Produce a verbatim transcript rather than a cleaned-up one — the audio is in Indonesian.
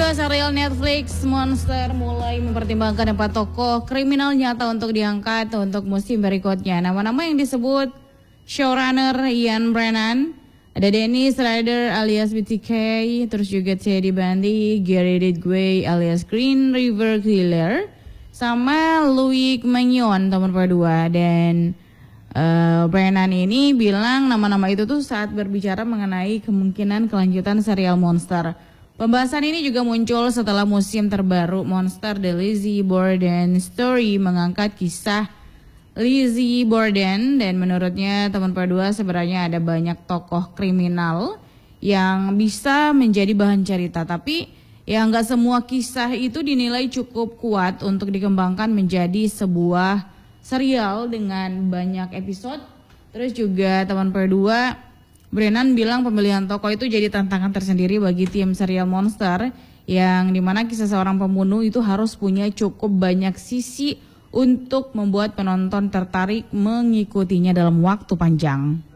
dua, serial Netflix Monster mulai mempertimbangkan empat tokoh kriminal nyata untuk diangkat untuk musim berikutnya. Nama-nama yang disebut showrunner Ian Brennan, ada Dennis Rader alias B T K, terus juga Teddy Bundy, Gary Ridgway alias Green River Killer, sama Louis Magnon nomor dua. Dan uh, Brennan ini bilang nama-nama itu tuh saat berbicara mengenai kemungkinan kelanjutan serial Monster. Pembahasan ini juga muncul setelah musim terbaru Monster The Lizzie Borden Story mengangkat kisah Lizzie Borden, dan menurutnya teman dua sebenarnya ada banyak tokoh kriminal yang bisa menjadi bahan cerita, tapi ya nggak semua kisah itu dinilai cukup kuat untuk dikembangkan menjadi sebuah serial dengan banyak episode. Terus juga teman dua Brennan bilang pemilihan tokoh itu jadi tantangan tersendiri bagi tim serial Monster, yang dimana kisah seorang pembunuh itu harus punya cukup banyak sisi untuk membuat penonton tertarik mengikutinya dalam waktu panjang.